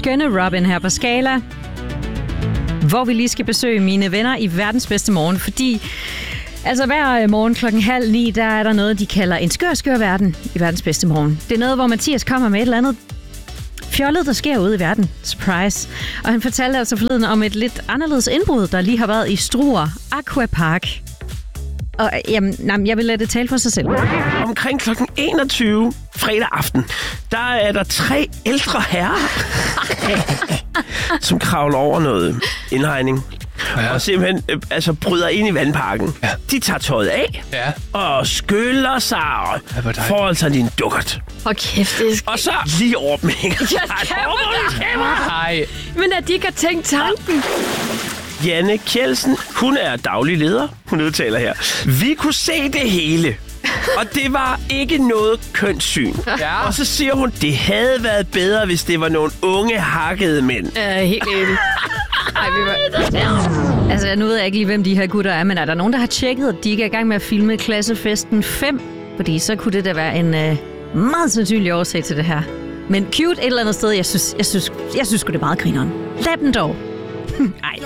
skønne Robin her på Skala, hvor vi lige skal besøge mine venner i verdens bedste morgen, fordi altså hver morgen 8:30, der er der noget, de kalder en skør verden i verdens bedste morgen. Det er noget, hvor Mathias kommer med et eller andet fjollet, der sker ude i verden. Surprise. Og han fortalte altså forleden om et lidt anderledes indbrud, der lige har været i Struer Aquapark. Og jeg vil lade det tale for sig selv. Omkring kl. 21 fredag aften, der er der 3 ældre herrer, som kravler over noget indhegning. Ja. Og simpelthen bryder ind i vandparken. Ja. De tager tøjet af og skyller sig og får sig din dukkert. Hvor kæft, det er og så lige over dem hænger. Nej. Men at de ikke har tænkt tanken. Janne Kjeldsen, hun er daglig leder. Hun udtaler her. Vi kunne se det hele. Og det var ikke noget kønssyn. Ja. Og så siger hun, det havde været bedre, hvis det var nogle unge hakkede mænd. Helt enig. Altså, nu ved jeg ikke lige, hvem de her gutter er, men er der nogen, der har tjekket, at de ikke er i gang med at filme Klassefesten 5? Fordi så kunne det da være en meget sandsynlig årsag til det her. Men cute et eller andet sted, jeg synes sgu det er meget grineren. Lad dem dog. Ej.